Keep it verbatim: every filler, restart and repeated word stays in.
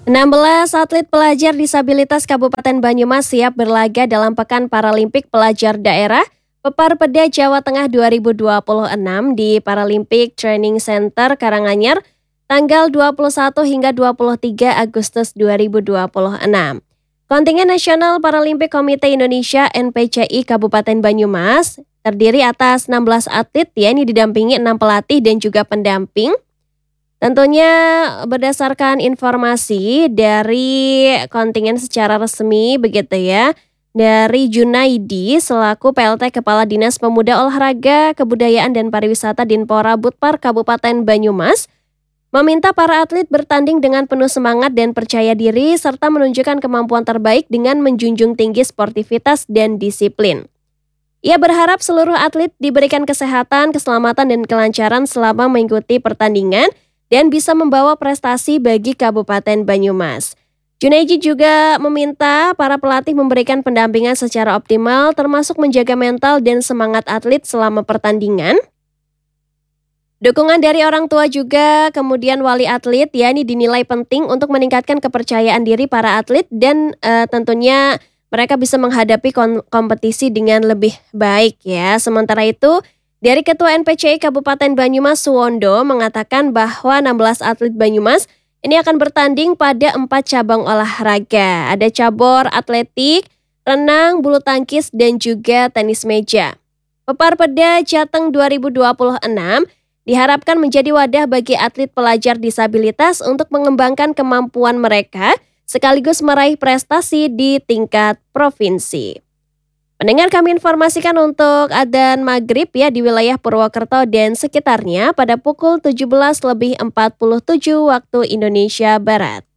enam belas atlet pelajar disabilitas Kabupaten Banyumas siap berlaga dalam Pekan Paralimpik Pelajar Daerah Peparpeda Jawa Tengah dua ribu dua puluh enam di Paralympic Training Center Karanganyar tanggal dua puluh satu hingga dua puluh tiga Agustus dua ribu dua puluh enam. Kontingen Nasional Paralimpik Komite Indonesia N P C I Kabupaten Banyumas terdiri atas enam belas atlet, yakni didampingi enam pelatih dan juga pendamping. Tentunya berdasarkan informasi dari kontingen secara resmi begitu ya, dari Junaidi selaku P L T Kepala Dinas Pemuda Olahraga, Kebudayaan dan Pariwisata Dinpora Butpar Kabupaten Banyumas, meminta para atlet bertanding dengan penuh semangat dan percaya diri serta menunjukkan kemampuan terbaik dengan menjunjung tinggi sportivitas dan disiplin. Ia berharap seluruh atlet diberikan kesehatan, keselamatan dan kelancaran selama mengikuti pertandingan dan bisa membawa prestasi bagi Kabupaten Banyumas. Junaidi juga meminta para pelatih memberikan pendampingan secara optimal termasuk menjaga mental dan semangat atlet selama pertandingan. Dukungan dari orang tua juga kemudian wali atlet ya ini dinilai penting untuk meningkatkan kepercayaan diri para atlet dan uh, tentunya mereka bisa menghadapi kompetisi dengan lebih baik ya. Sementara itu, dari Ketua N P C I Kabupaten Banyumas Suwondo mengatakan bahwa enam belas atlet Banyumas ini akan bertanding pada empat cabang olahraga. Ada cabur atletik, renang, bulu tangkis, dan juga tenis meja. Peparpeda Jateng dua ribu dua puluh enam diharapkan menjadi wadah bagi atlet pelajar disabilitas untuk mengembangkan kemampuan mereka sekaligus meraih prestasi di tingkat provinsi. Pendengar, kami informasikan untuk adzan maghrib ya di wilayah Purwokerto dan sekitarnya pada pukul tujuh belas lebih empat puluh tujuh waktu Indonesia Barat.